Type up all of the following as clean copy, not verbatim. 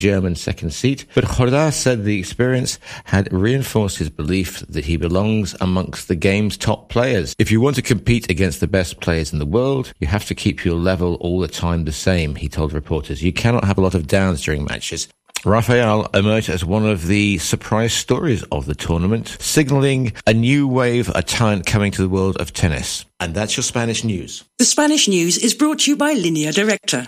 German second seat, but Jordá said the experience had reinforced his belief that he belongs amongst the game's top players. If you want to compete against the best players in the world, you have to keep your level all the time the same, he told reporters. You cannot have a lot of downs during matches. Rafael emerged as one of the surprise stories of the tournament, signalling a new wave of talent coming to the world of tennis. And that's your Spanish news. The Spanish news is brought to you by Línea Directa.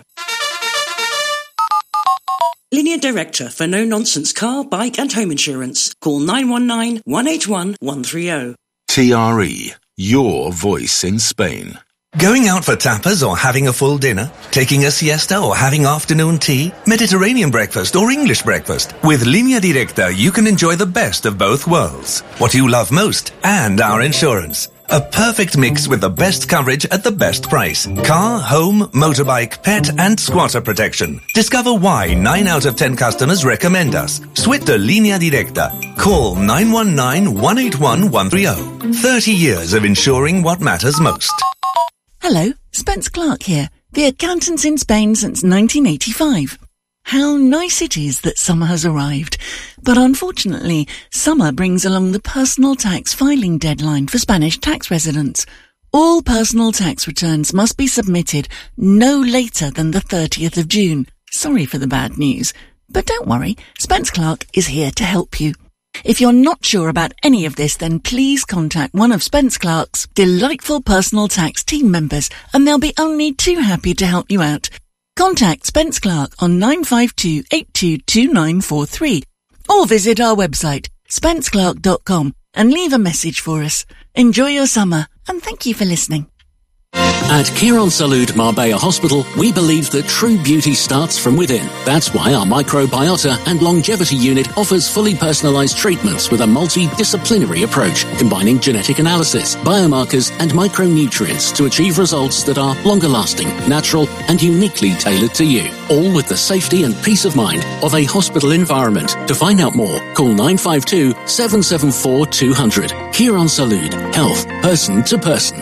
Línea Directa for no-nonsense car, bike and home insurance. Call 919-181-130. TRE, your voice in Spain. Going out for tapas or having a full dinner? Taking a siesta or having afternoon tea? Mediterranean breakfast or English breakfast? With Línea Directa, you can enjoy the best of both worlds. What you love most and our insurance. A perfect mix with the best coverage at the best price. Car, home, motorbike, pet and squatter protection. Discover why 9 out of 10 customers recommend us. Switch to Línea Directa. Call 919-181-130. 30 years of insuring what matters most. Hello, Spence Clark here, the accountants in Spain since 1985. How nice it is that summer has arrived. But unfortunately, summer brings along the personal tax filing deadline for Spanish tax residents. All personal tax returns must be submitted no later than the 30th of June. Sorry for the bad news. But don't worry, Spence Clark is here to help you. If you're not sure about any of this, then please contact one of Spence Clark's delightful personal tax team members, and they'll be only too happy to help you out. Contact Spence Clark on 952-822943 or visit our website, spenceclark.com, and leave a message for us. Enjoy your summer, and thank you for listening. At Quirónsalud Marbella Hospital, we believe that true beauty starts from within. That's why our microbiota and longevity unit offers fully personalized treatments with a multidisciplinary approach, combining genetic analysis, biomarkers, and micronutrients to achieve results that are longer lasting, natural, and uniquely tailored to you. All with the safety and peace of mind of a hospital environment. To find out more, call 952-774-200. Quirónsalud. Health, person to person.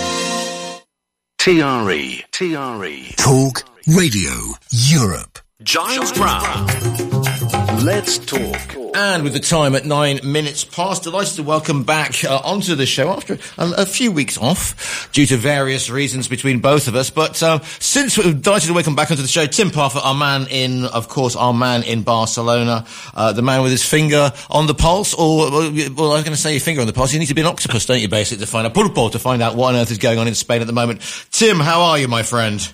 TRE. Talk Radio Europe. Giles Brown. Let's talk. And with the time at 9 minutes past, delighted to welcome back onto the show after a few weeks off due to various reasons between both of us. But since we're delighted to welcome back onto the show, Tim Parfitt, our man in Barcelona, the man with his finger on the pulse, or, well, I was going to say your finger on the pulse. You need to be an octopus, don't you, basically, to find out, pulpo, to find out what on earth is going on in Spain at the moment. Tim, how are you, my friend?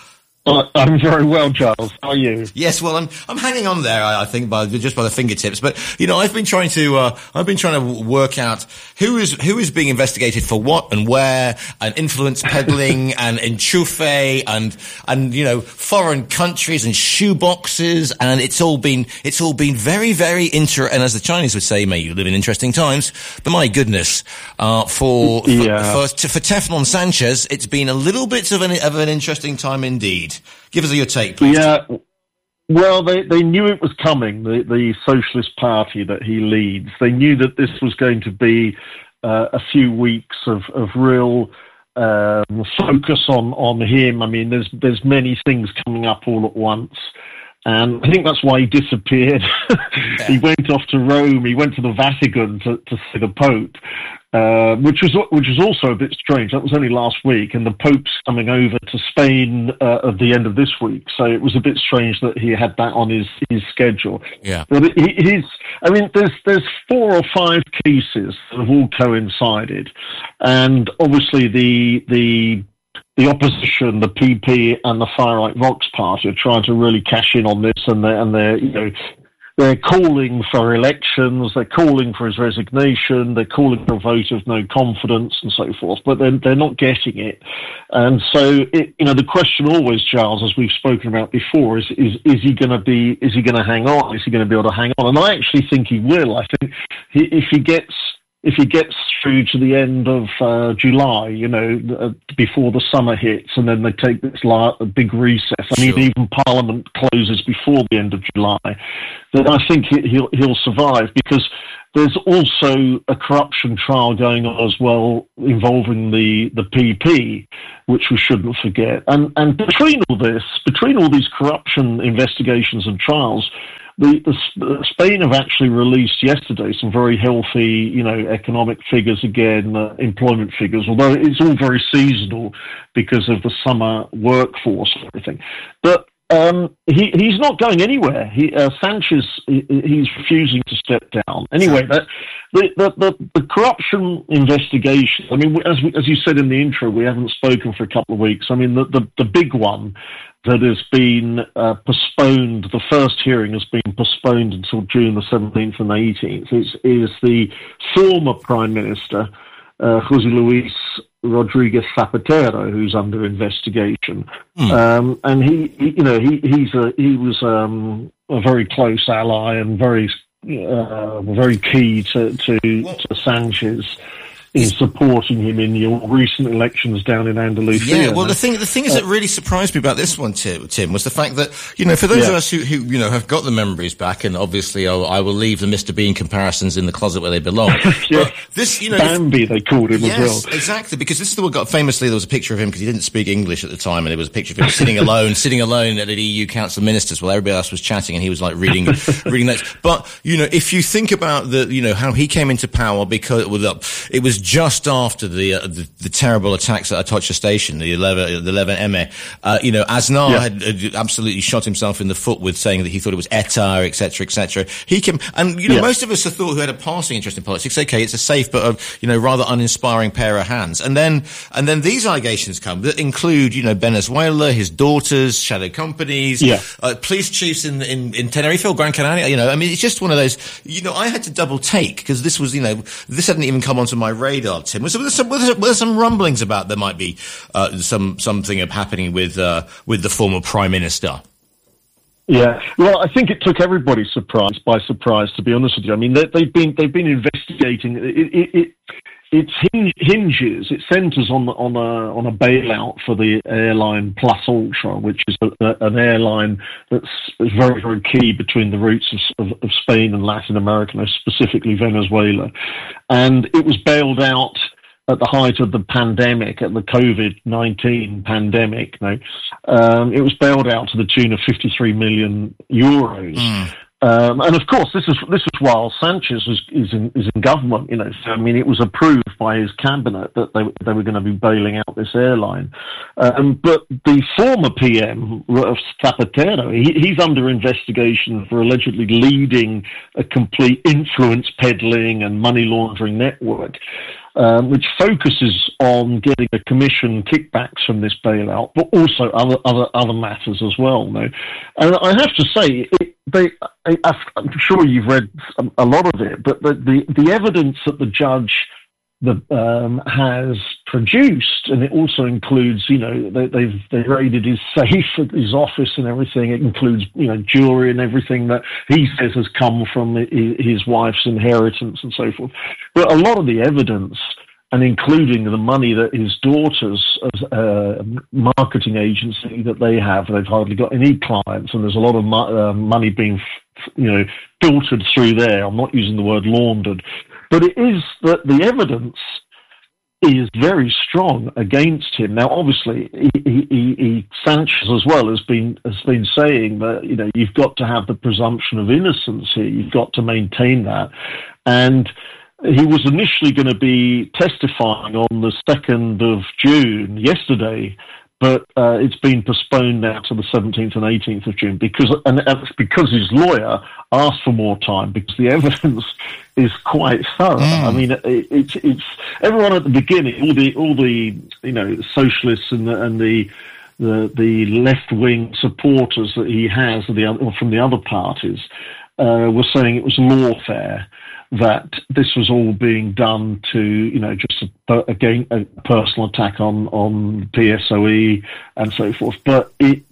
I'm very well, Giles. How are you? Yes, well, I'm hanging on there. I think just by the fingertips. But I've been trying to work out who is being investigated for what and where, and influence peddling and enchufe and foreign countries and shoeboxes, and it's all been very, very and as the Chinese would say, may you live in interesting times. But my goodness, for Teflon Sanchez, it's been a little bit of an interesting time indeed. Give us your take, please. Yeah, well, they knew it was coming, the Socialist Party that he leads. They knew that this was going to be a few weeks of real focus on him. I mean, there's many things coming up all at once. And I think that's why he disappeared. Yeah. He went off to Rome. He went to the Vatican to see the Pope, which was also a bit strange. That was only last week, and the Pope's coming over to Spain at the end of this week. So it was a bit strange that he had that on his schedule. Yeah. But there's 4 or 5 cases that have all coincided, and obviously the opposition, the PP and the far-right Vox Party, are trying to really cash in on this, and they're calling for elections, they're calling for his resignation, they're calling for a vote of no confidence and so forth, but they're not getting it. And so, the question always, Charles, as we've spoken about before, is he going to hang on? Is he going to be able to hang on? And I actually think he will. I think if he gets if he gets through to the end of July, before the summer hits, and then they take this big recess. I mean, even Parliament closes before the end of July. Then I think he'll survive, because there's also a corruption trial going on as well involving the PP, which we shouldn't forget. And between all these corruption investigations and trials, Spain have actually released yesterday some very healthy, economic figures again, employment figures, although it's all very seasonal because of the summer workforce and everything. But he's not going anywhere. Sanchez, he's refusing to step down. Anyway, the corruption investigation, I mean, as you said in the intro, we haven't spoken for a couple of weeks. I mean, the big one that has been postponed, the first hearing has been postponed until June the 17th and 18th, is the former Prime Minister, José Luis Rodríguez Zapatero, who's under investigation. And he was a very close ally and very key to Sanchez in supporting him in your recent elections down in Andalusia. Yeah, well, the thing is that really surprised me about this one, Tim, was the fact that, for those of us who have got the memories back, and obviously I will leave the Mr. Bean comparisons in the closet where they belong. But this, Bambi, they called him as well. Yes, exactly, because this is the one famously, there was a picture of him because he didn't speak English at the time, and there was a picture of him sitting alone at the EU Council of Ministers while everybody else was chatting, and he was like reading notes. But, if you think about how he came into power, because it was just after the terrible attacks at Atocha Station, the 11 Aznar had absolutely shot himself in the foot with saying that he thought it was ETA, etc., etc. He came, and most of us have thought, who had a passing interest in politics, okay, it's a safe but rather uninspiring pair of hands. And then these allegations come that include Venezuela, his daughters, shadow companies, police chiefs in Tenerife or Gran Canaria. I mean, it's just one of those. I had to double take because this was this hadn't even come onto my radar, Tim. Were there some rumblings about there might be something happening with the former Prime Minister? Yeah, well, I think it took everybody by surprise. To be honest with you, I mean, they've been investigating. It centres on a bailout for the airline Plus Ultra, which is an airline that's very, very key between the roots of Spain and Latin America, specifically Venezuela. And it was bailed out at the height of the pandemic, at the COVID-19 pandemic. It was bailed out to the tune of 53 million euros. And of course, this is while Sanchez is in government. So I mean, it was approved by his cabinet that they were going to be bailing out this airline. But the former PM, Zapatero, he's under investigation for allegedly leading a complete influence peddling and money laundering network, which focuses on getting a commission kickbacks from this bailout, but also other matters as well. No, and I have to say, I'm sure you've read a lot of it, but the evidence that the judge has produced, and it also includes, they raided his safe at his office and everything. It includes, jewelry and everything that he says has come from his wife's inheritance and so forth. But a lot of the evidence, and including the money that his daughters, marketing agency that they've hardly got any clients, and there's a lot of money being, filtered through there. I'm not using the word laundered, but it is that the evidence is very strong against him. Now, obviously, Sanchez as well has been saying that you've got to have the presumption of innocence here. You've got to maintain that, and he was initially going to be testifying on the 2nd of June, yesterday, but it's been postponed now to the 17th and 18th of June because his lawyer asked for more time because the evidence is quite thorough. I mean, it's everyone at the beginning, all the socialists and the left-wing supporters that he has from the other parties were saying it was lawfare, that this was all being done to, just a personal attack on PSOE and so forth. But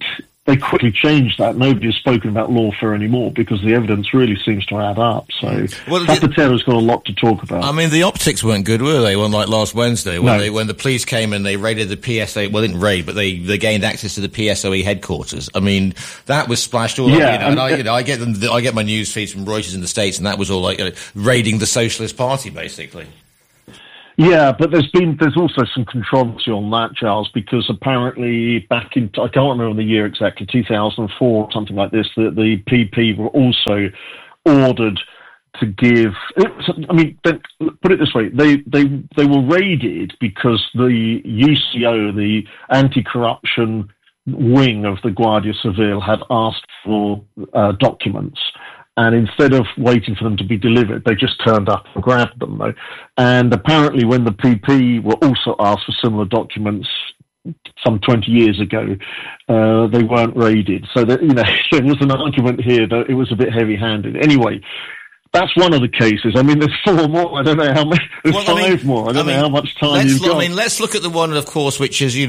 they quickly changed that. Nobody has spoken about lawfare anymore because the evidence really seems to add up. So Zapatero's got a lot to talk about. I mean, the optics weren't good, were they? Well, like last Wednesday, when the police came and they raided the PSA. Well, they didn't raid, but they gained access to the PSOE headquarters. I mean, that was splashed all over. I get my news feeds from Reuters in the States, and that was all like raiding the Socialist Party, basically. Yeah, but there's also some controversy on that, Charles, because apparently back in, I can't remember the year exactly, 2004 or something like this, the PP were also ordered to give, put it this way, they were raided because the UCO, the anti-corruption wing of the Guardia Civil, had asked for documents. And instead of waiting for them to be delivered, they just turned up and grabbed them. Though. And apparently when the PP were also asked for similar documents some 20 years ago, they weren't raided. So there was an argument here that it was a bit heavy-handed. Anyway, that's one of the cases. I mean, there's 4 more. I don't know how many. There's 5 more. I don't know how much time you've got. I mean, let's look at the one, of course, which is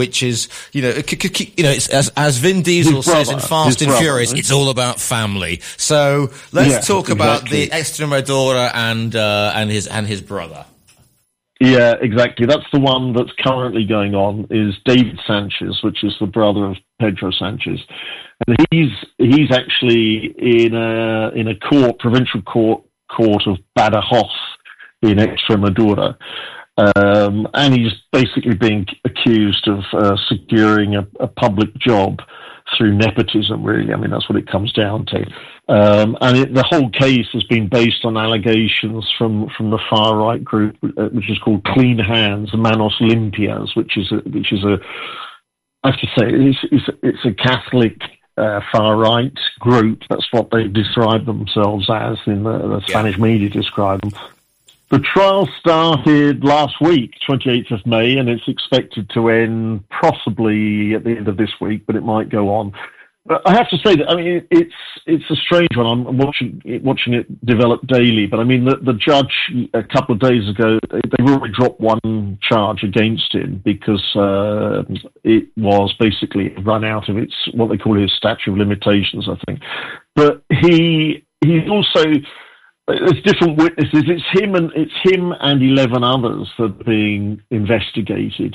it's as Vin Diesel says in Fast and Furious, it's all about family. So let's talk about the Extremadura and his brother. Yeah, exactly. That's the one that's currently going on. Is David Sanchez, which is the brother of Pedro Sanchez. And he's actually in a provincial court of Badajoz in Extremadura, and he's basically being accused of securing a public job through nepotism. Really, I mean that's what it comes down to. The whole case has been based on allegations from the far right group, which is called Clean Hands, Manos Limpias, which is a I have to say it's a Catholic. Far right group. That's what they describe themselves as in the Spanish media describe them. The trial started last week, 28th of May, and it's expected to end possibly at the end of this week, but it might go on. But I have to say that, I mean, it's a strange one. I'm watching it develop daily, but I mean, the judge a couple of days ago, they've already dropped one charge against him because it was basically run out of its, what they call his statute of limitations, I think. But he's also, there's different witnesses. It's him and 11 others that are being investigated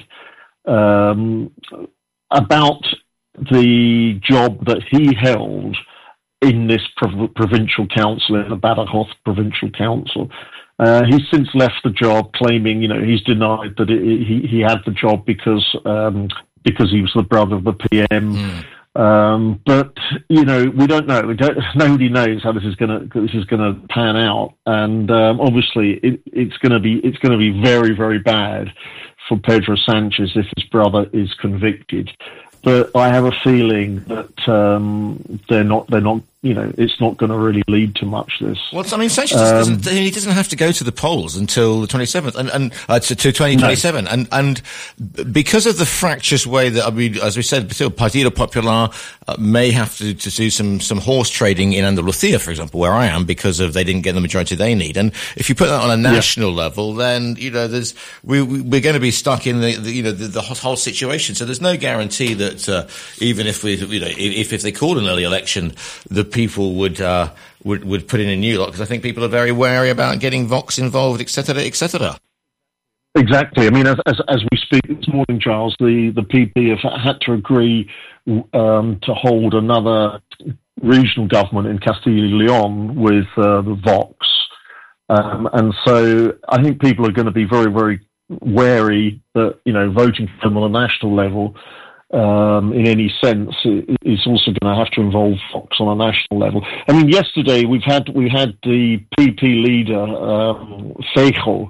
about the job that he held in this provincial council, in the Badajoz Provincial Council. He's since left the job, claiming, he's denied that he had the job because he was the brother of the PM. But we don't know. Nobody knows how this is going to pan out, and obviously it's going to be very, very bad for Pedro Sanchez if his brother is convicted. But I have a feeling that they're not. It's not going to really lead to much. This. Well, I mean, Sanchez doesn't have to go to the polls until the 27th, and to 2027, no. and because of the fractious way that, I mean, as we said, Partido Popular may have to do some horse trading in Andalusia, for example, where I am, because of they didn't get the majority they need. And if you put that on a national level, then we're going to be stuck in the whole situation. So there's no guarantee that even if if they called an early election, the people would put in a new lot, because I think people are very wary about getting Vox involved, etc., etc. Exactly. I mean, as we speak this morning, Charles, the PP have had to agree to hold another regional government in Castilla y Leon with the Vox, and so I think people are going to be very, very wary that voting for them on a national level. In any sense, is also going to have to involve Vox on a national level. I mean, yesterday we had the PP leader Feijóo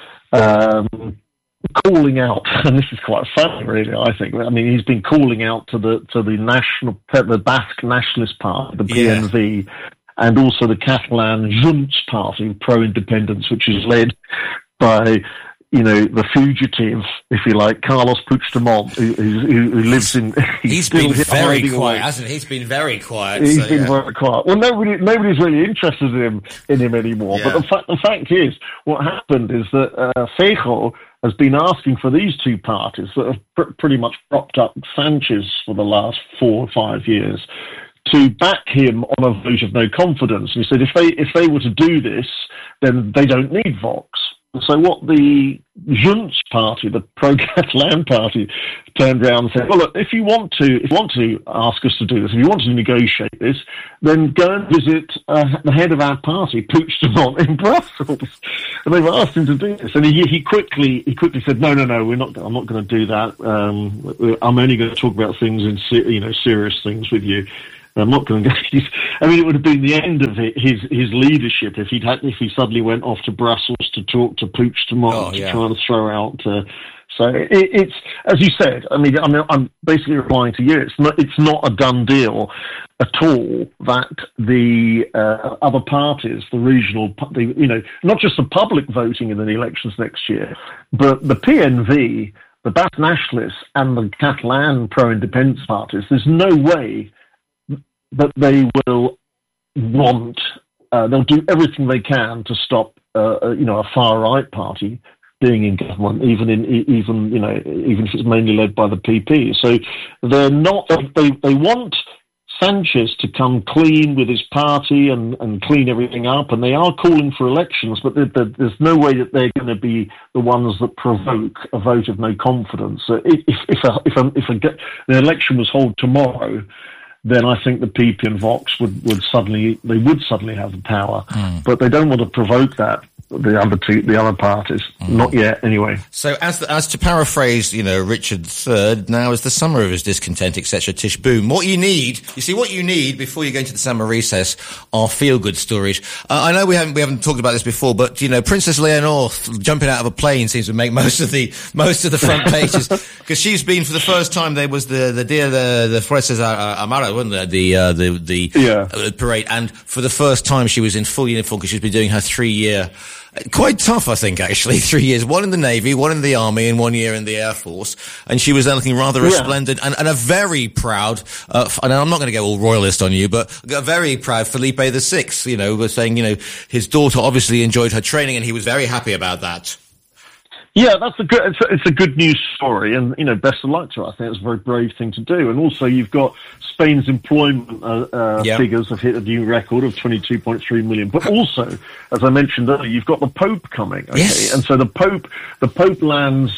calling out, and this is quite funny, really. I think. I mean, he's been calling out to the Basque Nationalist Party, the PNV, and also the Catalan Junts Party, pro-independence, which is led by the fugitive, if you like, Carlos Puigdemont, who lives in. He's been very quiet, hasn't he? He's been very quiet. He's been very quiet. Well, nobody's really interested in him anymore. Yeah. But the fact is, what happened is that Feijóo has been asking for these two parties that have pretty much propped up Sanchez for the last 4 or 5 years to back him on a vote of no confidence. And he said if they were to do this, then they don't need Vox. And so what the Junts party, the pro-Catalan party, turned around and said, well, look, if you want to ask us to do this, if you want to negotiate this, then go and visit the head of our party, Puigdemont, in Brussels. And they've asked him to do this. And he quickly said, no, I'm not going to do that. I'm only going to talk about things serious things with you. I'm not going to go. It would have been the end of his leadership if he suddenly went off to Brussels to talk to Puigdemont to try and throw out. So it's as you said. I'm basically replying to you. It's not a done deal at all that the other parties, the regional, not just the public voting in the elections next year, but the PNV, the Basque Nationalists, and the Catalan pro-independence parties. There's no way that they will they'll do everything they can to stop, a far-right party being in government, even if it's mainly led by the PP. So they're not. They want Sanchez to come clean with his party and clean everything up, and they are calling for elections, but there's no way that they're going to be the ones that provoke a vote of no confidence. If the election was held tomorrow, then I think the PP and Vox would suddenly have the power, but they don't want to provoke that. The other parties, not yet, anyway. So, as to paraphrase, Richard III, now is the summer of his discontent, etc. Tish boom. What you need before you go into the summer recess are feel-good stories. I know we haven't talked about this before, but Princess Leonor jumping out of a plane seems to make most of the front pages because she's been for the first time. There was the Dia de Fuerzas Armadas, wasn't there? The parade, and for the first time she was in full uniform because she's been doing her 3-year. Quite tough, I think, actually. 3 years, one in the Navy, one in the Army, and 1 year in the Air Force. And she was looking rather resplendent and a very proud, and I'm not going to go all royalist on you, but a very proud Felipe VI, was saying, his daughter obviously enjoyed her training and he was very happy about that. Yeah, it's a good news story, and best of luck to her. I think it's a very brave thing to do. And also, you've got Spain's employment figures have hit a new record of 22.3 million. But also, as I mentioned earlier, you've got the Pope coming. Okay, yes. And so the Pope lands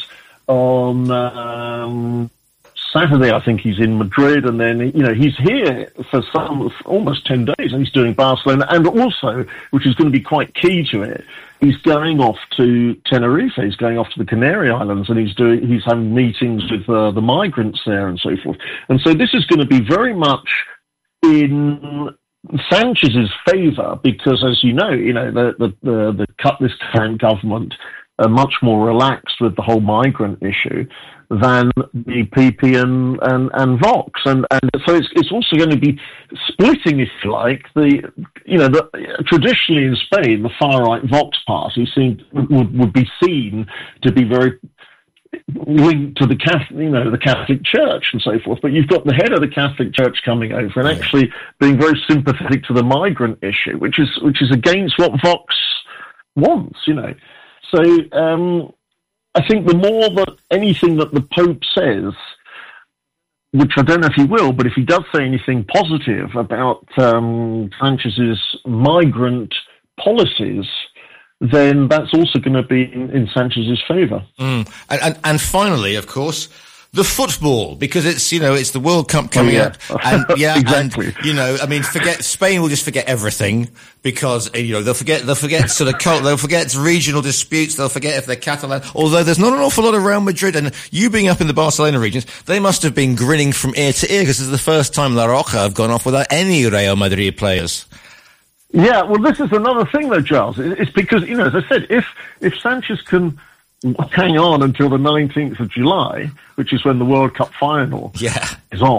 on Saturday. I think he's in Madrid, and then he's here for almost 10 days, and he's doing Barcelona, and also, which is going to be quite key to it, he's going off to Tenerife. He's going off to the Canary Islands, and he's having meetings with the migrants there and so forth. And so this is going to be very much in Sanchez's favour because, as you know, this current government are much more relaxed with the whole migrant issue than the PP and Vox, and so it's also going to be splitting, if you like. Traditionally in Spain, the far right Vox party would be seen to be very linked to the Catholic Church and so forth. But you've got the head of the Catholic Church coming over and actually being very sympathetic to the migrant issue, which is against what Vox wants. So. I think the more that anything that the Pope says, which I don't know if he will, but if he does say anything positive about Sanchez's migrant policies, then that's also going to be in Sanchez's favour. And finally, of course, the football, because it's the World Cup coming up, and exactly. And Spain will just forget everything because they'll forget they'll forget regional disputes, they'll forget if they're Catalan. Although there's not an awful lot around Madrid, and you being up in the Barcelona regions, they must have been grinning from ear to ear because this is the first time La Roja have gone off without any Real Madrid players. Yeah, well, this is another thing though, Giles. It's because as I said, if Sanchez can hang on until the 19th of July, which is when the World Cup final is on,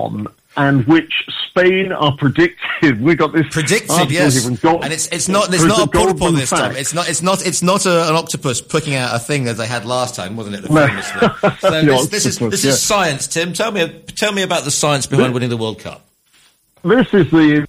and which Spain are predicted. We got this predicted, yes, and it's not a porpoise this time. It's not an octopus picking out a thing as they had last time, wasn't it? So this is science. Tim, tell me about the science behind winning the World Cup. This is the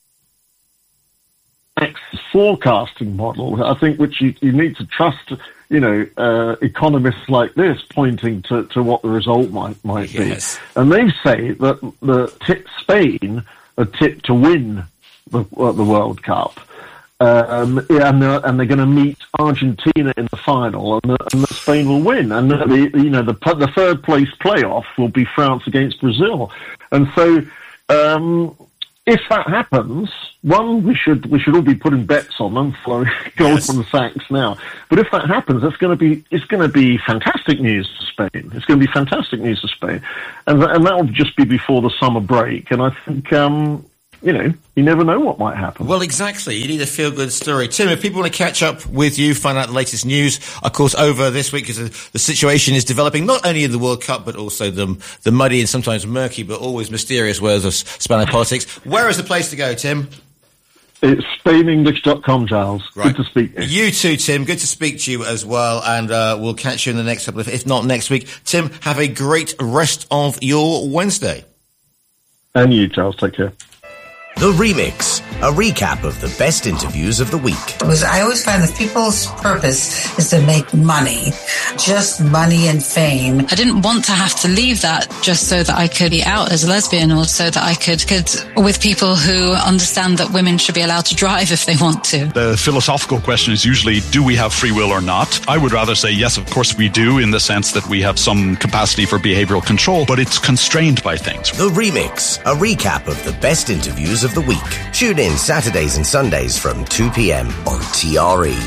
forecasting model, I think, which you need to trust. Economists like this pointing to what the result might be, and they say that Spain are tipped to win the World Cup, and they're going to meet Argentina in the final, and that Spain will win, and the third place playoff will be France against Brazil, and so. If that happens, we should all be putting bets on them, following Goldman Sachs now. But if that happens, it's going to be fantastic news to Spain. It's going to be fantastic news to Spain, and that will just be before the summer break. And I think you never know what might happen. Well, exactly. You need a feel-good story. Tim, if people want to catch up with you, find out the latest news, of course, over this week, because the situation is developing not only in the World Cup, but also the muddy and sometimes murky, but always mysterious worlds of Spanish politics. Where is the place to go, Tim? It's SpainEnglish.com, Giles. Right. Good to speak to you. You too, Tim. Good to speak to you as well. And we'll catch you in the next couple if not next week. Tim, have a great rest of your Wednesday. And you, Giles. Take care. The Remix, a recap of the best interviews of the week. I always find that people's purpose is to make money, just money and fame. I didn't want to have to leave that just so that I could be out as a lesbian, or so that I could with people who understand that women should be allowed to drive if they want to. The philosophical question is usually, do we have free will or not? I would rather say yes, of course we do, in the sense that we have some capacity for behavioral control, but it's constrained by things. The Remix, a recap of the best interviews of the week. Tune in Saturdays and Sundays from 2 p.m. on TRE.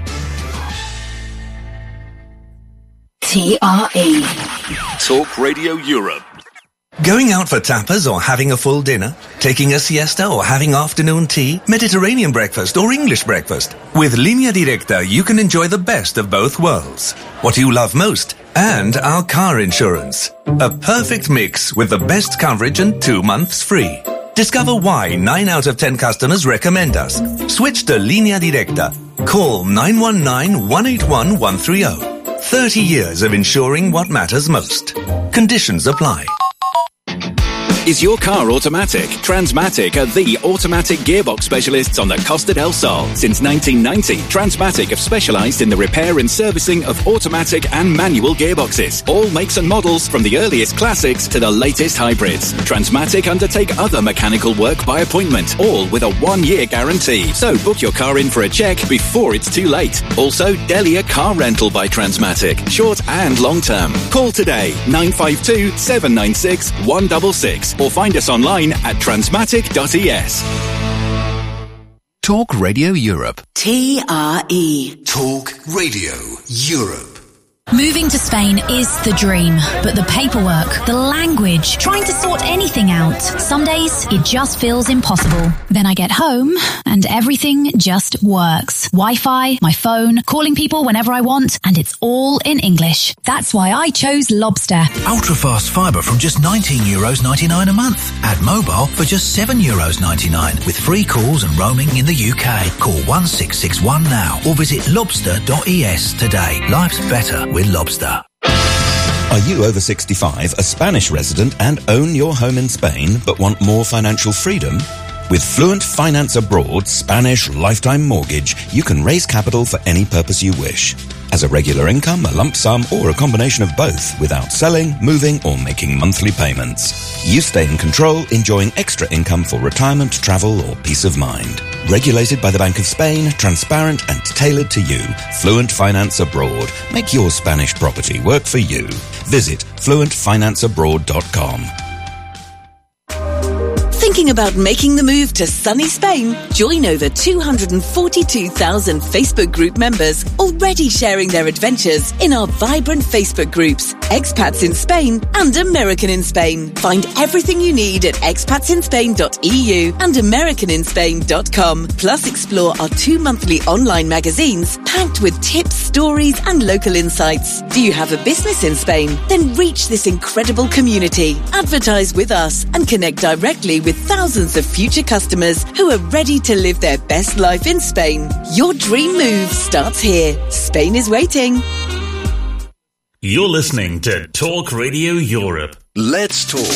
TRE. Talk Radio Europe. Going out for tapas or having a full dinner? Taking a siesta or having afternoon tea? Mediterranean breakfast or English breakfast? With Línea Directa, you can enjoy the best of both worlds. What you love most and our car insurance. A perfect mix with the best coverage and 2 months free. Discover why 9 out of 10 customers recommend us. Switch to Línea Directa. Call 919-181-130. 30 years of insuring what matters most. Conditions apply. Is your car automatic? Transmatic are the automatic gearbox specialists on the Costa del Sol. Since 1990, Transmatic have specialized in the repair and servicing of automatic and manual gearboxes. All makes and models, from the earliest classics to the latest hybrids. Transmatic undertake other mechanical work by appointment, all with a 1-year guarantee. So book your car in for a check before it's too late. Also, Delia Car Rental by Transmatic, short and long term. Call today, 952-796-166. Or find us online at transmatic.es. Talk Radio Europe. TRE. Talk Radio Europe. Moving to Spain is the dream, but the paperwork, the language, trying to sort anything out. Some days it just feels impossible. Then I get home and everything just works. Wi-Fi, my phone, calling people whenever I want, and it's all in English. That's why I chose Lobster. Ultra-fast fibre from just €19.99 a month. Add mobile for just €7.99 with free calls and roaming in the UK. Call 1661 now or visit lobster.es today. Life's better with Lobster. Are you over 65, a Spanish resident, and own your home in Spain but want more financial freedom? With Fluent Finance Abroad Spanish Lifetime Mortgage, you can raise capital for any purpose you wish. As a regular income, a lump sum, or a combination of both, without selling, moving, or making monthly payments. You stay in control, enjoying extra income for retirement, travel, or peace of mind. Regulated by the Bank of Spain, transparent and tailored to you. Fluent Finance Abroad. Make your Spanish property work for you. Visit fluentfinanceabroad.com. Thinking about making the move to sunny Spain? Join over 242,000 Facebook group members already sharing their adventures in our vibrant Facebook groups, Expats in Spain and American in Spain. Find everything you need at expatsinspain.eu and americaninspain.com. Plus explore our 2 monthly online magazines packed with tips, stories and local insights. Do you have a business in Spain? Then reach this incredible community. Advertise with us and connect directly with thousands of future customers who are ready to live their best life in Spain. Your dream move starts here. Spain is waiting. You're listening to Talk Radio Europe. Let's talk.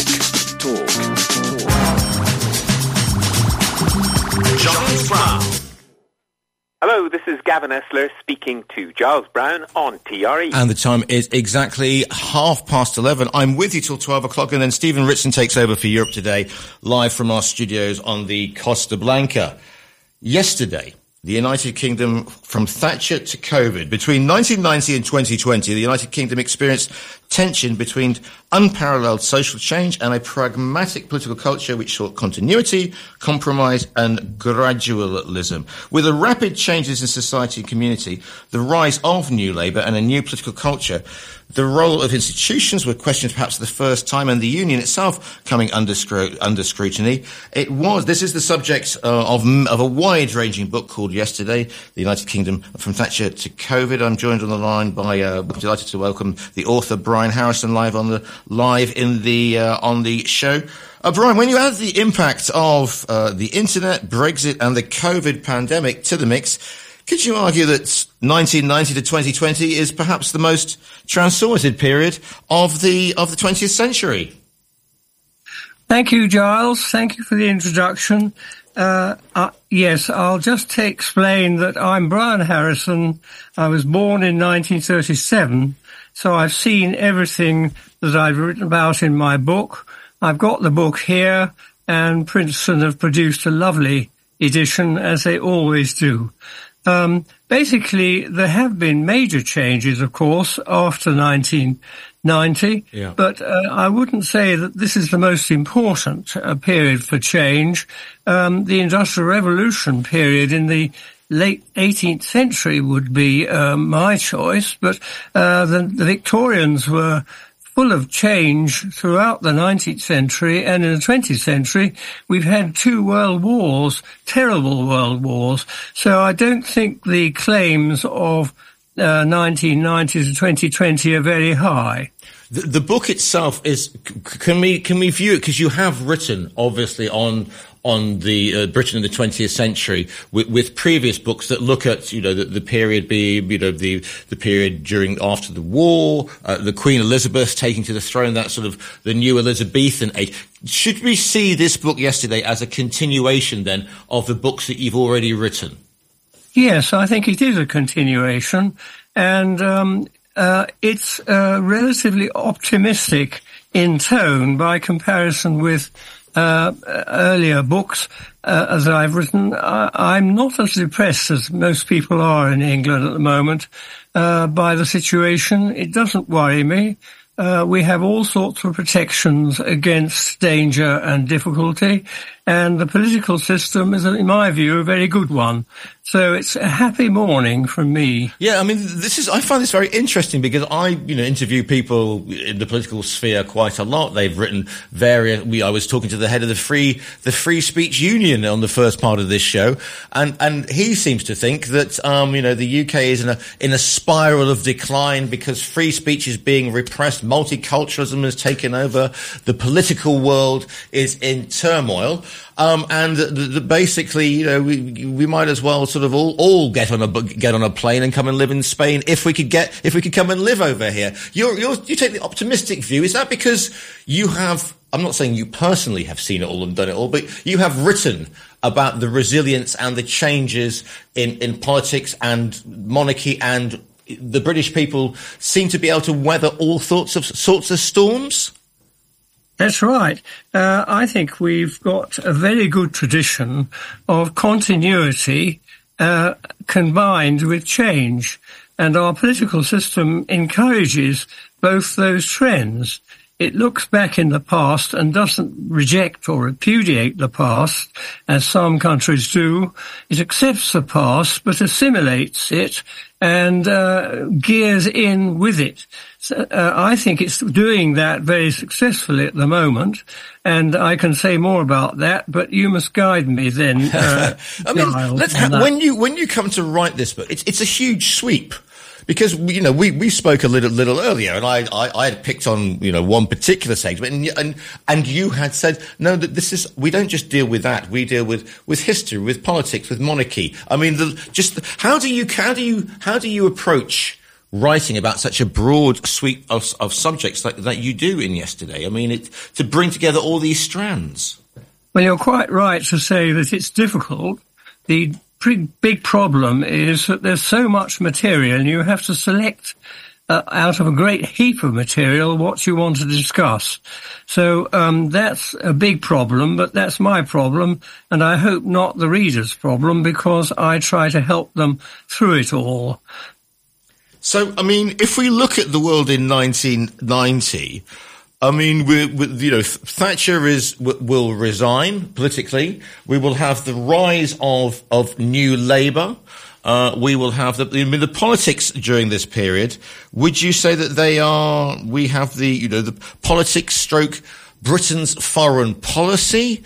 Giles Brown. Hello, this is Gavin Essler speaking to Giles Brown on TRE. And the time is exactly 11:30. I'm with you till 12 o'clock, and then Stephen Ritson takes over for Europe Today, live from our studios on the Costa Blanca. Yesterday, the United Kingdom, from Thatcher to COVID, between 1990 and 2020, the United Kingdom experienced tension between unparalleled social change and a pragmatic political culture which sought continuity, compromise and gradualism. With the rapid changes in society and community, the rise of New Labour and a new political culture, the role of institutions were questioned perhaps for the first time, and the union itself coming under scrutiny. This is the subject of a wide-ranging book called Yesterday, The United Kingdom from Thatcher to COVID. I'm joined on the line by, delighted to welcome the author Brian Harrison live on the show. Brian, when you add the impact of the internet, Brexit and the COVID pandemic to the mix, could you argue that 1990 to 2020 is perhaps the most transformative period of the 20th century? Thank you, Giles. Thank you for the introduction. Yes, I'll just explain that I'm Brian Harrison. I was born in 1937, so I've seen everything that I've written about in my book. I've got the book here, and Princeton have produced a lovely edition, as they always do. Basically, there have been major changes, of course, after 1990, but I wouldn't say that this is the most important period for change. The Industrial Revolution period in the late 18th century would be my choice, but the Victorians were full of change throughout the 19th century, and in the 20th century we've had 2 world wars, terrible world wars. So I don't think the claims of 1990 to 2020 are very high. The book itself is, can we view it, because you have written obviously on the Britain in the 20th century with previous books that look at, the period the period after the war, the Queen Elizabeth taking to the throne, that sort of the new Elizabethan age. Should we see this book Yesterday as a continuation then of the books that you've already written? Yes, I think it is a continuation, and it's relatively optimistic in tone by comparison with earlier books as I've written. I'm not as depressed as most people are in England at the moment by the situation. It doesn't worry me. We have all sorts of protections against danger and difficulty, and the political system is, in my view, a very good one. So it's a happy morning from me. Yeah, I mean, I find this very interesting because I, interview people in the political sphere quite a lot. They've written I was talking to the head of the Free Speech Union on the first part of this show, and he seems to think that, the UK is in a spiral of decline because free speech is being repressed, multiculturalism has taken over, the political world is in turmoil. And basically, we might as well sort of all get on a plane and come and live in Spain if we could come and live over here. You take the optimistic view. Is that because you have? I'm not saying you personally have seen it all and done it all, but you have written about the resilience and the changes in politics and monarchy, and the British people seem to be able to weather all sorts of storms. That's right. I think we've got a very good tradition of continuity combined with change, and our political system encourages both those trends. it looks back in the past and doesn't reject or repudiate the past, as some countries do. It accepts the past, but assimilates it and gears in with it. So, I think it's doing that very successfully at the moment, and I can say more about that, but you must guide me then. I mean, when you come to write this book, it's a huge sweep. Because, you know, we spoke a little earlier, and I had picked on, you know, one particular segment, and you had said, no, that we don't just deal with that, we deal with history, with politics, with monarchy. I mean, how do you approach writing about such a broad sweep of subjects that you do in Yesterday? I mean, to bring together all these strands. Well, you're quite right to say that it's difficult. The big problem is that there's so much material and you have to select out of a great heap of material what you want to discuss. So that's a big problem, but that's my problem, and I hope not the reader's problem, because I try to help them through it all. So, I mean, if we look at the world in 1990, I mean, Thatcher will resign politically. We will have the rise of New Labour. We will have the politics during this period. Would you say that we have the politics stroke Britain's foreign policy?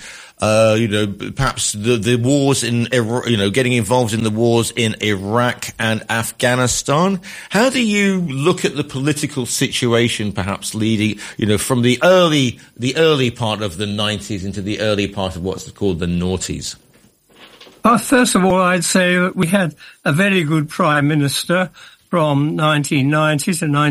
Perhaps the wars in, getting involved in the wars in Iraq and Afghanistan. How do you look at the political situation, perhaps leading, from the early part of the 90s into the early part of what's called the noughties? First of all, I'd say that we had a very good Prime Minister from 1990 to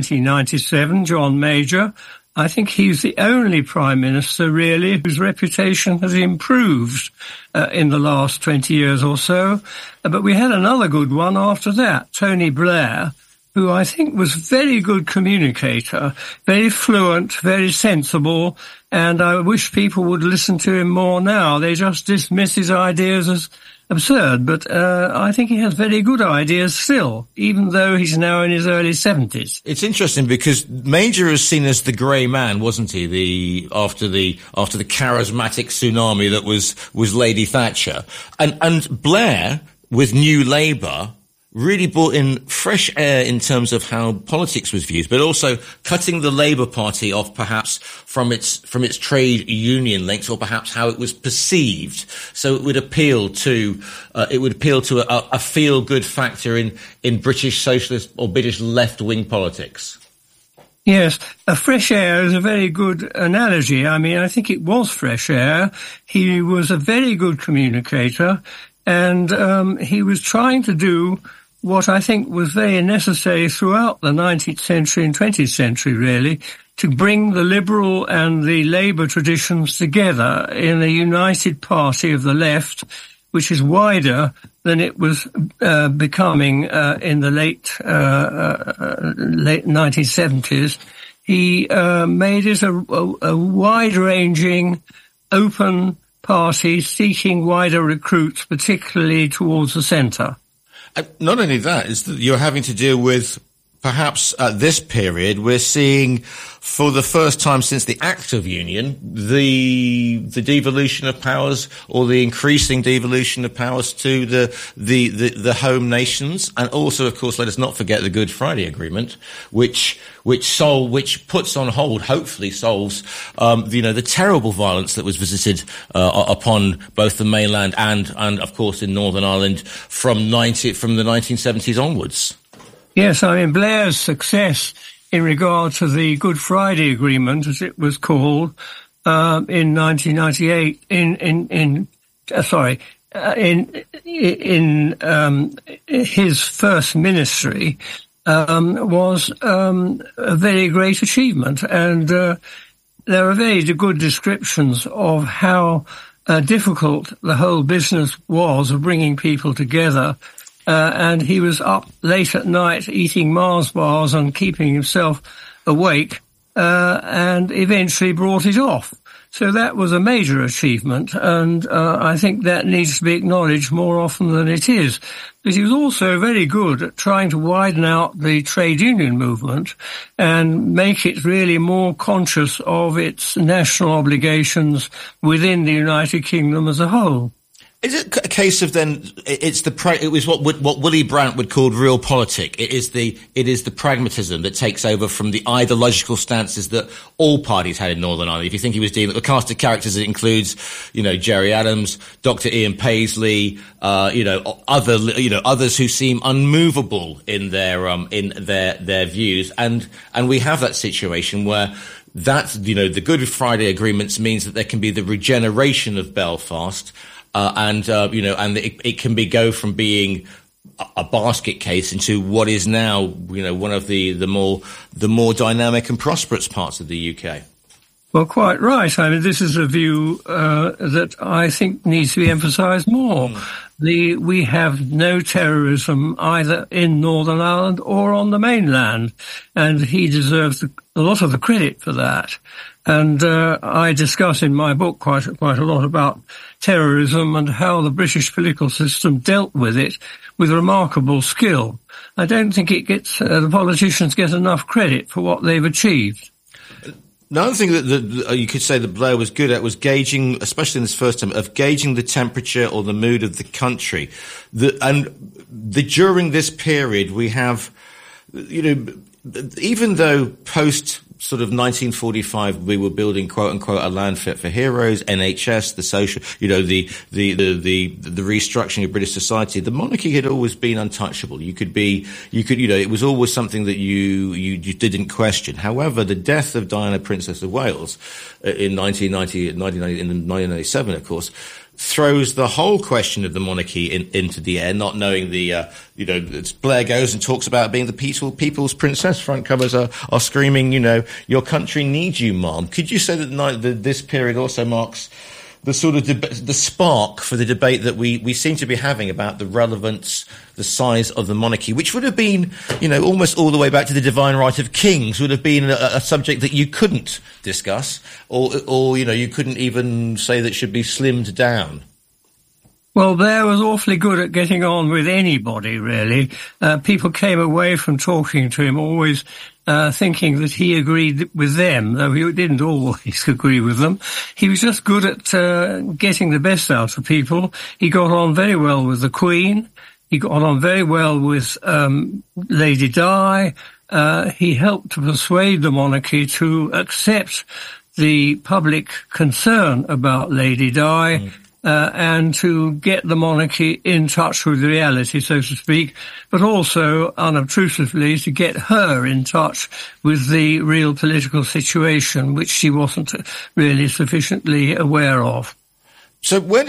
1997, John Major. I think he's the only Prime Minister, really, whose reputation has improved in the last 20 years or so. But we had another good one after that, Tony Blair, who I think was a very good communicator, very fluent, very sensible, and I wish people would listen to him more now. They just dismiss his ideas as absurd, but I think he has very good ideas still, even though he's now in his early 70s. It's interesting because Major is seen as the grey man, wasn't he? After the charismatic tsunami that was Lady Thatcher, and Blair with New Labour really brought in fresh air in terms of how politics was viewed, but also cutting the Labour Party off perhaps from its trade union links, or perhaps how it was perceived. So it would appeal to a feel-good factor in British socialist or British left-wing politics. Yes, a fresh air is a very good analogy. I mean, I think it was fresh air. He was a very good communicator, and he was trying to do what I think was very necessary throughout the 19th century and 20th century, really, to bring the Liberal and the Labour traditions together in a united party of the left, which is wider than it was becoming in the late 1970s. He made it a wide-ranging, open party seeking wider recruits, particularly towards the centre. Not only that, is that you're having to deal with, perhaps at this period, we're seeing for the first time since the Act of Union, the devolution of powers, or the increasing devolution of powers to the home nations. And also, of course, let us not forget the Good Friday Agreement, which puts on hold, hopefully solves, the terrible violence that was visited, upon both the mainland and of course in Northern Ireland from the 1970s onwards. Yes, I mean, Blair's success in regard to the Good Friday Agreement, as it was called, in 1998, in his first ministry, was a very great achievement. And there are very good descriptions of how difficult the whole business was of bringing people together. And he was up late at night eating Mars bars and keeping himself awake, and eventually brought it off. So that was a major achievement, and I think that needs to be acknowledged more often than it is. But he was also very good at trying to widen out the trade union movement and make it really more conscious of its national obligations within the United Kingdom as a whole. Is it a case of then it was what Willy Brandt would call realpolitik? It is the pragmatism that takes over from the ideological stances that all parties had in Northern Ireland. If you think he was dealing with the cast of characters, it includes, Gerry Adams, Dr. Ian Paisley, others who seem unmovable in their views, and we have that situation where the Good Friday agreements means that there can be the regeneration of Belfast. And it can go from being a basket case into what is now, one of the more dynamic and prosperous parts of the UK. Well, quite right. I mean, this is a view that I think needs to be emphasised more. We have no terrorism either in Northern Ireland or on the mainland, and he deserves a lot of the credit for that. And I discuss in my book quite a lot about terrorism and how the British political system dealt with it with remarkable skill. I don't think the politicians get enough credit for what they've achieved. Another thing that you could say that Blair was good at was gauging, especially in this first term, of gauging the temperature or the mood of the country. During this period, we have, even though post sort of 1945, we were building quote unquote a land fit for heroes, NHS, the social, the restructuring of British society. The monarchy had always been untouchable. It was always something that you didn't question. However, the death of Diana, Princess of Wales, in 1997, of course, throws the whole question of the monarchy into the air, not knowing Blair goes and talks about being the people's princess. Front covers are screaming, your country needs you, Mom. Could you say that this period also marks the sort of the spark for the debate that we seem to be having about the relevance, the size of the monarchy, which would have been, almost all the way back to the divine right of kings, would have been a subject that you couldn't discuss, or you couldn't even say that should be slimmed down. Well, Blair was awfully good at getting on with anybody, really. People came away from talking to him always thinking that he agreed with them, though he didn't always agree with them. He was just good at getting the best out of people. He got on very well with the Queen. He got on very well with Lady Di. He helped to persuade the monarchy to accept the public concern about Lady Di. And to get the monarchy in touch with reality, so to speak, but also, unobtrusively, to get her in touch with the real political situation, which she wasn't really sufficiently aware of. So and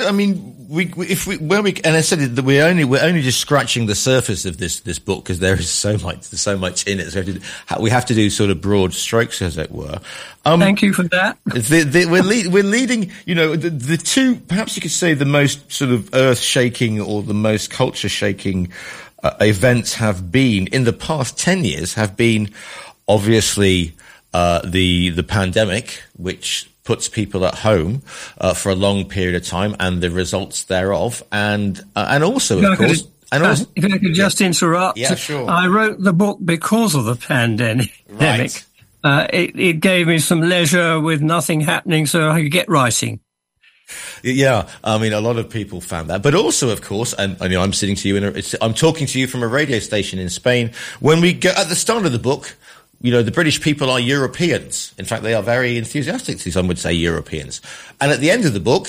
I said that we're only just scratching the surface of this book, because there's so much in it. So we have to do sort of broad strokes, as it were. Thank you for that. We're leading, the two, perhaps you could say, the most sort of earth-shaking or the most culture-shaking events have been in the past 10 years have been obviously the pandemic, which puts people at home for a long period of time, and the results thereof, and also, of course. If I could just interrupt. Yeah, sure. I wrote the book because of the pandemic. Right. It gave me some leisure with nothing happening, so I could get writing. Yeah, I mean, a lot of people found that, but also, of course, and I'm sitting to you I'm talking to you from a radio station in Spain. When we go at the start of the book, the British people are Europeans. In fact, they are very enthusiastically, some would say, Europeans. And at the end of the book,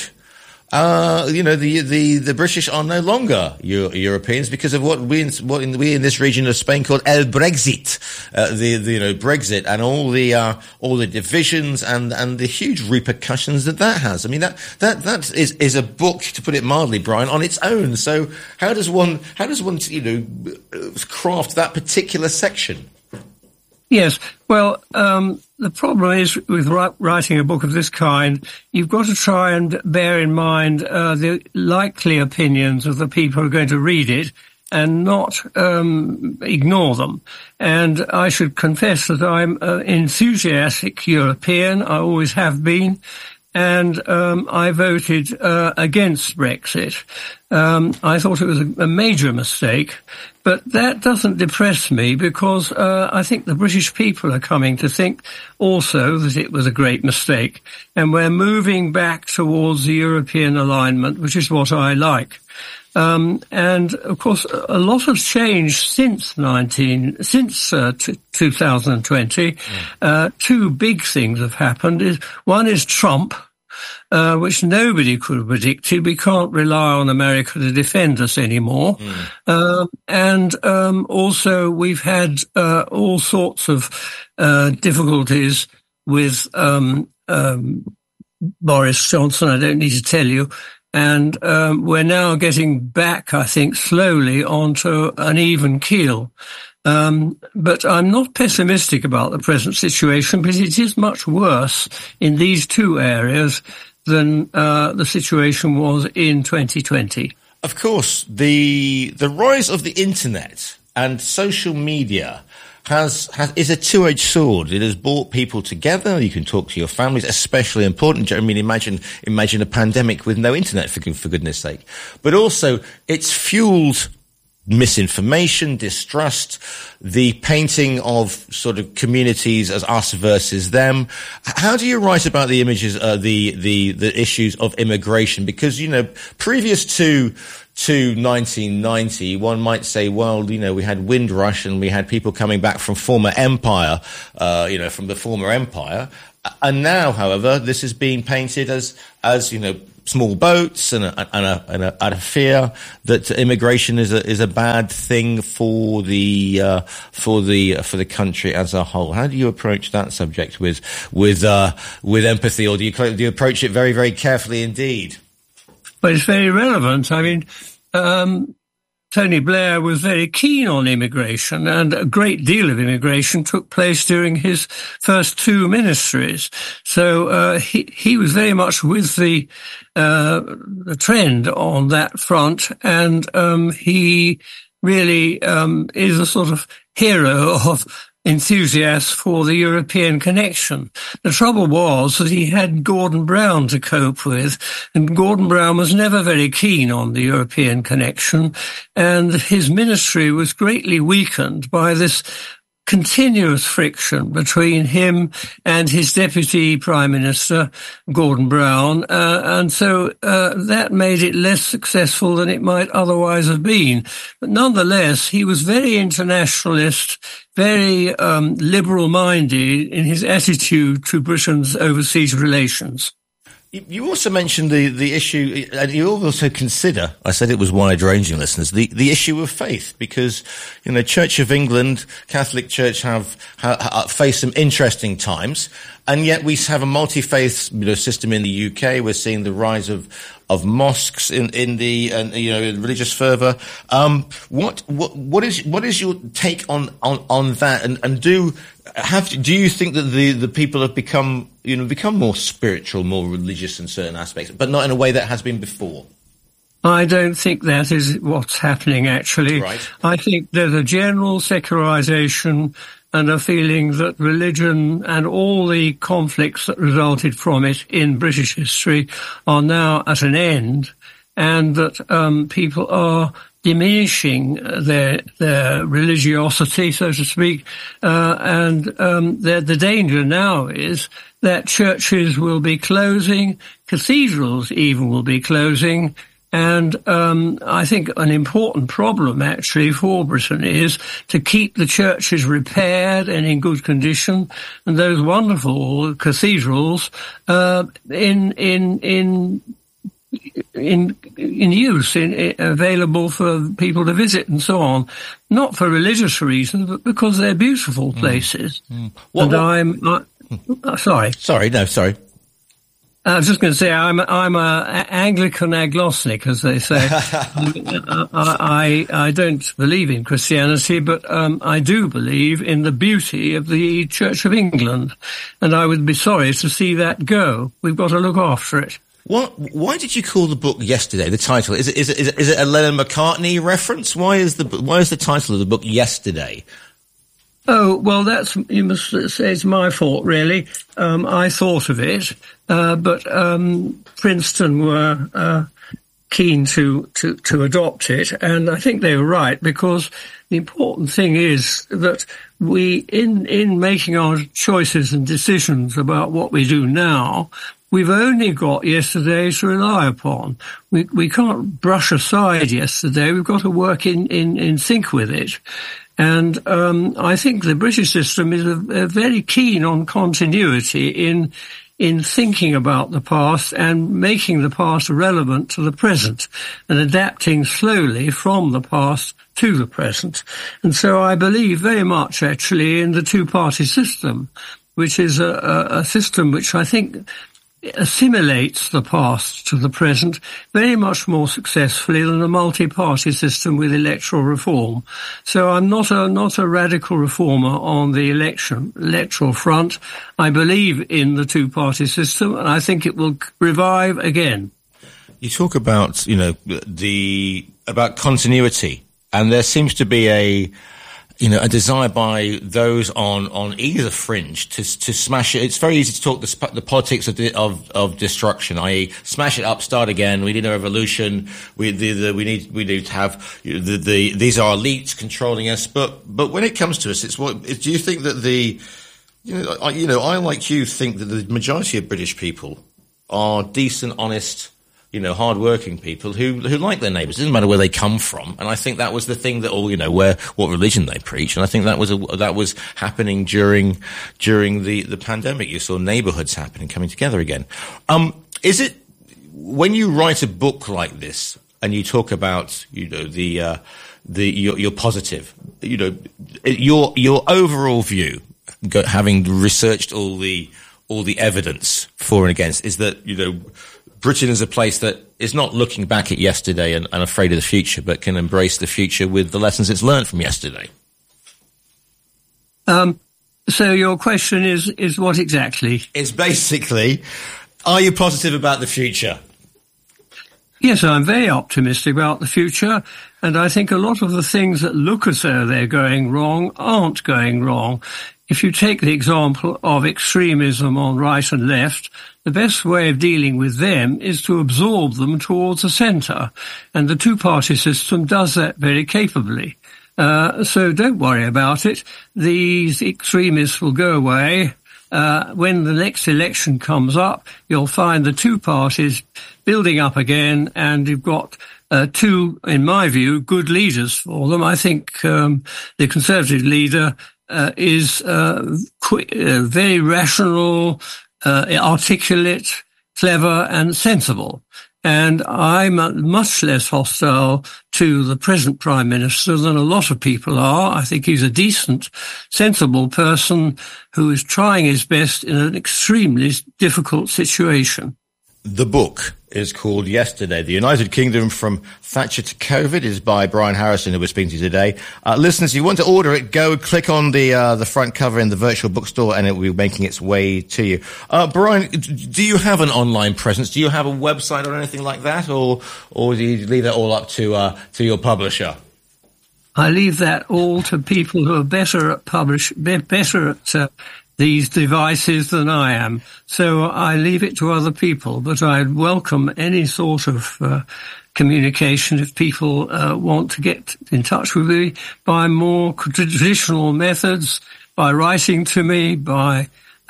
the British are no longer Europeans because of what we in this region of Spain call el Brexit, Brexit, and all the divisions and the huge repercussions that has. I mean, that is a book, to put it mildly, Brian, on its own. So how does one craft that particular section? Yes. Well, the problem is with writing a book of this kind, you've got to try and bear in mind the likely opinions of the people who are going to read it and not ignore them. And I should confess that I'm an enthusiastic European. I always have been. and I voted against Brexit. I thought it was a major mistake, but that doesn't depress me because I think the British people are coming to think also that it was a great mistake, and we're moving back towards the European alignment, which is what I like. And of course, a lot has changed since 2020. Two big things have happened. One is Trump, which nobody could have predicted. We can't rely on America to defend us anymore. And also we've had all sorts of difficulties with Boris Johnson. I don't need to tell you. And we're now getting back, I think, slowly onto an even keel. But I'm not pessimistic about the present situation, because it is much worse in these two areas than the situation was in 2020. Of course, the rise of the internet and social media is a two-edged sword. It has brought people together. You can talk to your families, especially important. I mean, imagine a pandemic with no internet, for goodness sake. But also, it's fueled misinformation, distrust, the painting of sort of communities as us versus them. How do you write about the images, the issues of immigration? Because, previous to 1990, one might say, well, we had Windrush and we had people coming back from former empire, from the former empire. And now, however, this is being painted as small boats and a fear that immigration is a bad thing for the country as a whole. How do you approach that subject with empathy, or do you approach it very, very carefully indeed? But it's very relevant. I mean, Tony Blair was very keen on immigration, and a great deal of immigration took place during his first two ministries. So he was very much with the trend on that front, and he really is a sort of hero of enthusiasts for the European connection. The trouble was that he had Gordon Brown to cope with, and Gordon Brown was never very keen on the European connection, and his ministry was greatly weakened by this continuous friction between him and his deputy prime minister, Gordon Brown, and so that made it less successful than it might otherwise have been. But nonetheless, he was very internationalist, very liberal-minded in his attitude to Britain's overseas relations. You also mentioned the issue, and you also consider, I said it was wide-ranging, listeners, the issue of faith, because, Church of England, Catholic Church have faced some interesting times, and yet we have a multi-faith, system in the UK. We're seeing the rise of mosques in the religious fervour. What is your take on that? And do you think that the people have become more spiritual, more religious in certain aspects, but not in a way that has been before? I don't think that is what's happening, actually. Right. I think there's a general secularization and a feeling that religion and all the conflicts that resulted from it in British history are now at an end, and that people are diminishing their religiosity, so to speak, and the danger now is that churches will be closing, cathedrals even will be closing. And I think an important problem, actually, for Britain is to keep the churches repaired and in good condition, and those wonderful cathedrals in use, available for people to visit and so on, not for religious reasons, but because they're beautiful places. Sorry. I was just going to say I'm a Anglican agnostic, as they say. I don't believe in Christianity, but I do believe in the beauty of the Church of England, and I would be sorry to see that go. We've got to look after it. Why did you call the book Yesterday? The title is it a Lennon-McCartney reference? Why is the title of the book Yesterday? Oh, well, you must say it's my fault, really. I thought of it, but Princeton were keen to adopt it, and I think they were right, because the important thing is that we, in making our choices and decisions about what we do now, we've only got yesterday to rely upon. We can't brush aside yesterday. We've got to work in sync with it. And I think the British system is very keen on continuity in thinking about the past and making the past relevant to the present and adapting slowly from the past to the present. And so I believe very much actually in the two-party system, which is a system which I think assimilates the past to the present very much more successfully than a multi-party system with electoral reform. So I'm not a radical reformer on the electoral front. I believe in the two-party system, and I think it will revive again. You talk about, about continuity, and there seems to be a desire by those on either fringe to smash it. It's very easy to talk the politics of destruction, i.e., smash it up, start again. We need a revolution. We need to have these are elites controlling us. But when it comes to us, do you think that I like you think that the majority of British people are decent, honest, hard-working people who like their neighbours. It doesn't matter where they come from. And I think that was the thing that what religion they preach. And I think that was happening during the pandemic. You saw neighbourhoods happening, coming together again. Is it, when you write a book like this and you talk about, you're positive, your overall view, having researched all the evidence for and against, is that, Britain is a place that is not looking back at yesterday and afraid of the future, but can embrace the future with the lessons it's learned from yesterday. So your question is what exactly? It's basically, are you positive about the future? Yes, I'm very optimistic about the future, and I think a lot of the things that look as though they're going wrong aren't going wrong. If you take the example of extremism on right and left, the best way of dealing with them is to absorb them towards the centre, and the two-party system does that very capably. So don't worry about it. These extremists will go away. When the next election comes up, you'll find the two parties building up again, and you've got two, in my view, good leaders for them. I think the Conservative leader is very rational, articulate, clever and sensible. And I'm much less hostile to the present Prime Minister than a lot of people are. I think he's a decent, sensible person who is trying his best in an extremely difficult situation. The book is called Yesterday, The United Kingdom from Thatcher to COVID. Is by Brian Harrison, who we're speaking to today. Listeners, if you want to order it, go click on the front cover in the virtual bookstore and it will be making its way to you. Brian, do you have an online presence? Do you have a website or anything like that? Or do you leave that all up to your publisher? I leave that all to people who are better at these devices than I am. So I leave it to other people, but I'd welcome any sort of communication if people want to get in touch with me by more traditional methods, by writing to me, by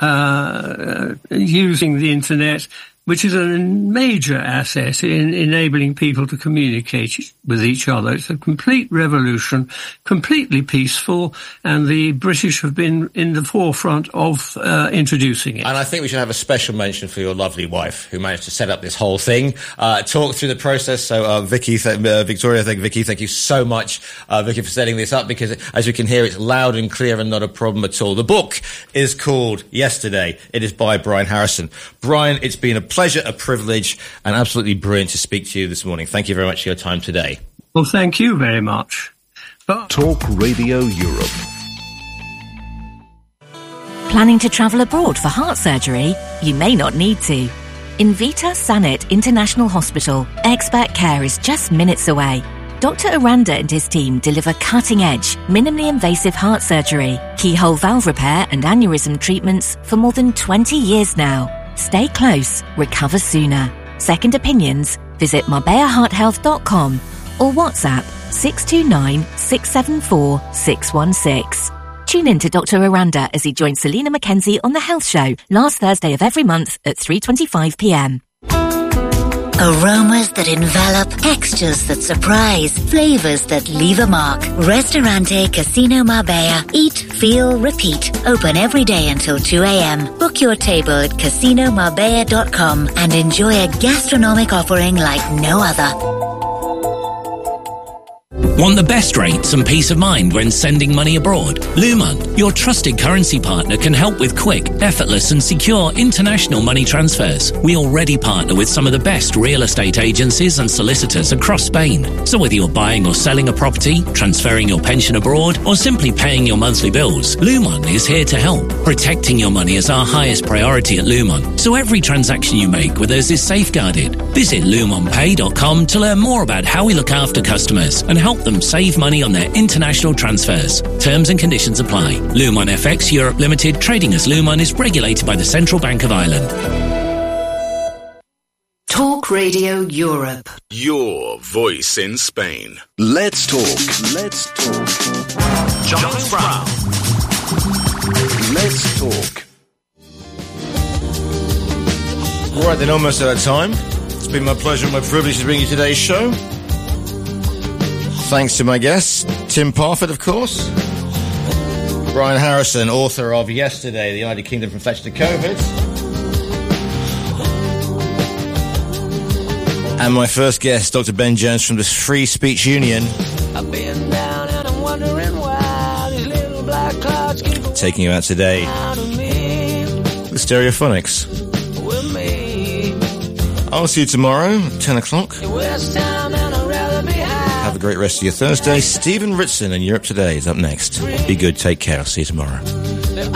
using the internet, which is a major asset in enabling people to communicate with each other. It's a complete revolution, completely peaceful, and the British have been in the forefront of introducing it. And I think we should have a special mention for your lovely wife, who managed to set up this whole thing, talk through the process. So, Victoria, Vicky, thank you so much, Vicky, for setting this up, because as you can hear, it's loud and clear and not a problem at all. The book is called Yesterday. It is by Brian Harrison. Brian, it's been a pleasure, a privilege, and absolutely brilliant to speak to you this morning. Thank you very much for your time today. Well, thank you very much. Talk Radio Europe. Planning to travel abroad for heart surgery? You may not need to. In Vita Sanit International Hospital, expert care is just minutes away. Dr. Aranda and his team deliver cutting-edge, minimally invasive heart surgery, keyhole valve repair and aneurysm treatments for more than 20 years now. Stay close, recover sooner. Second opinions, visit MarbellaHeartHealth.com or WhatsApp 629 674 616. Tune in to Dr. Aranda as he joins Selena Mackenzie on The Health Show, last Thursday of every month at 3:25 p.m. Aromas that envelop, textures that surprise, flavors that leave a mark. Restaurante Casino Marbella. Eat, feel, repeat. Open every day until 2 a.m. Book your table at casinomarbella.com and enjoy a gastronomic offering like no other. Want the best rates and peace of mind when sending money abroad? Lumon, your trusted currency partner, can help with quick, effortless and secure international money transfers. We already partner with some of the best real estate agencies and solicitors across Spain. So whether you're buying or selling a property, transferring your pension abroad, or simply paying your monthly bills, Lumon is here to help. Protecting your money is our highest priority at Lumon, so every transaction you make with us is safeguarded. Visit lumonpay.com to learn more about how we look after customers and help them save money on their international transfers. Terms and conditions apply. Lumon FX Europe Limited, trading as Lumon, is regulated by the Central Bank of Ireland. Talk Radio Europe. Your voice in Spain. Let's talk. Let's talk. Charles Brown. Let's talk. All right, then, almost out of time. It's been my pleasure and my privilege to bring you today's show. Thanks to my guests, Tim Parfitt, of course, Brian Harrison, author of Yesterday, The United Kingdom from Fletcher to COVID, and my first guest, Dr. Ben Jones from the Free Speech Union. I've been down and I'm wondering why these little black clouds keep taking you out today with Stereophonics. with me. I'll see you tomorrow, 10 o'clock. West Town and I'd rather be high. Have a great rest of your Thursday. Stephen Ritson and Europe Today is up next. Be good, take care. I'll see you tomorrow.